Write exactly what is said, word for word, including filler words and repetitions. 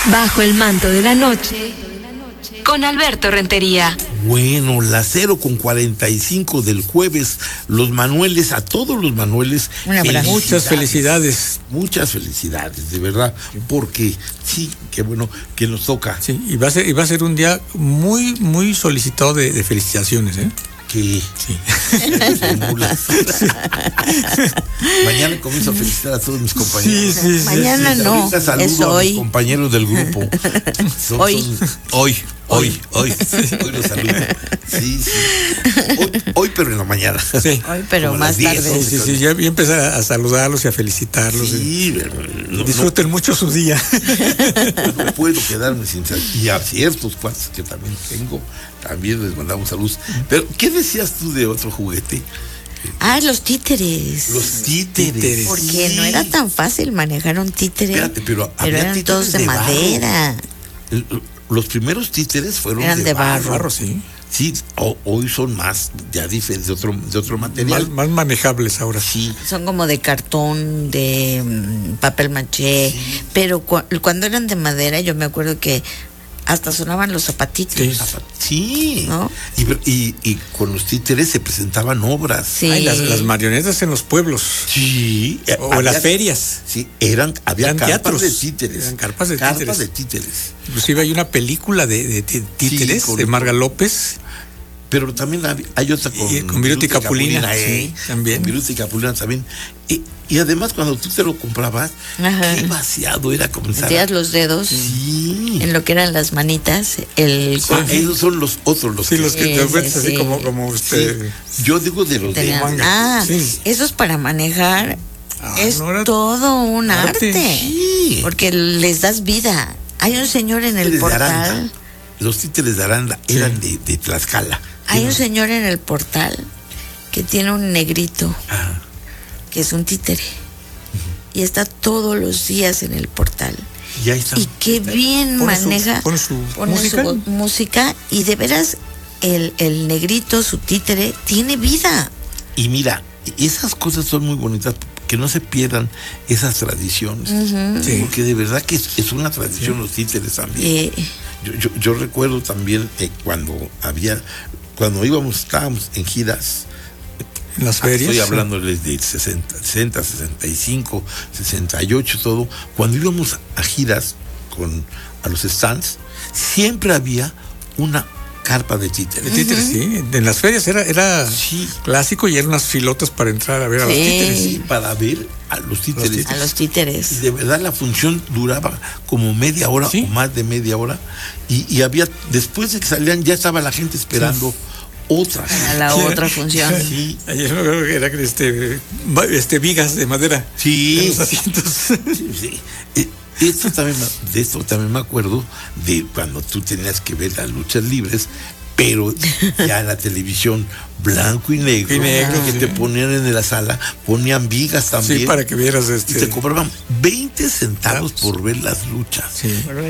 Bajo el manto de la noche, con Alberto Rentería. Bueno, la cero con cuarenta y cinco del jueves, los Manueles, a todos los Manueles, felicidades. Muchas felicidades. Muchas felicidades, de verdad, porque sí, qué bueno que nos toca. Sí, y va a ser, y va a ser un día muy, muy solicitado de, de felicitaciones, ¿eh? Que sí. Mañana comienzo a felicitar a todos mis compañeros. Sí, sí, sí. Mañana sí, no, es a hoy. Mis compañeros del grupo. Son, hoy. Son, hoy, hoy, hoy, hoy los saludo. Sí, sí. Hoy, hoy, pero en la mañana. Sí. Hoy, pero como más diez, tarde. Sí, sí, sí, ya empezar a saludarlos y a felicitarlos. Sí, no, disfruten no, mucho su día. No puedo quedarme sin saludos. Y a ciertos cuates que también tengo, también les mandamos saludos. Pero, ¿qué decías tú de otro juguete? Ah, los títeres. Los títeres. Porque sí. No era tan fácil manejar un títere. Espérate, pero, pero eran todos de, de madera. El, los primeros títeres fueron eran de, de barro. barro. Sí. Sí, o, hoy son más ya diferentes, de otro, de otro material. Más, más manejables ahora. Sí. Son como de cartón, de um, papel maché. Sí. Pero cu cuando eran de madera, yo me acuerdo que hasta sonaban los zapatitos. Sí, sí. ¿No? Y, y, y con los títeres se presentaban obras. Sí. Ay, las, las marionetas en los pueblos. Sí. O había, en las ferias. Sí, eran, había eran carpas teatros. de títeres. Eran carpas de carpas títeres. de títeres. Inclusive hay una película de, de, de títeres sí, con, de Marga López. Pero también hay otra con, y, con Viruta y Capulina, Capulina eh, sí, también. Con Viruta y Capulina también. Y, y además cuando tú te lo comprabas, ajá, qué vaciado era comenzar. Metías los dedos sí. en lo que eran las manitas. El sí, esos son los otros los sí, que, los que sí, te metes sí, así sí. como, como usted. Sí. Yo digo de los Tenían, de manga. Ah, sí. Esos para manejar ah, es no era todo un arte. arte. Sí. Porque les das vida. Hay un señor en el portal. Los títeres de Aranda sí. eran de, de Tlaxcala. Hay un señor en el portal que tiene un negrito, ah. que es un títere, uh-huh. y está todos los días en el portal. Y, ahí está. y qué bien pone maneja, su, pone su, pone música. su música, y de veras el, el negrito, su títere, tiene vida. Y mira, esas cosas son muy bonitas, que no se pierdan esas tradiciones, uh-huh. sí. porque de verdad que es, es una tradición sí. los títeres también. Eh. Yo, yo, yo recuerdo también eh, cuando había, cuando íbamos, estábamos en giras, en las ferias. Estoy hablándoles de sesenta, sesenta, sesenta y cinco, sesenta y ocho, todo. Cuando íbamos a giras con a los stands, siempre había una carpa de títeres. De títeres, uh-huh. sí. En las ferias era, era sí. clásico y eran unas filotas para entrar a ver a sí. los títeres. Sí, para ver a los títeres. Los títeres. A los títeres. Y de verdad la función duraba como media hora ¿sí? o más de media hora. Y, y había, después de que salían, ya estaba la gente esperando sí. otra. A la sí. otra función. Sí. Ayer me acuerdo que era este, este vigas de madera. Sí. En los asientos. Sí, sí. Eh, Esto también, de esto también me acuerdo de cuando tú tenías que ver las luchas libres, pero ya en la televisión blanco y negro, y negro que sí. te ponían en la sala, ponían vigas también. Sí, para que vieras este. Y te cobraban veinte centavos por ver las luchas. Sí.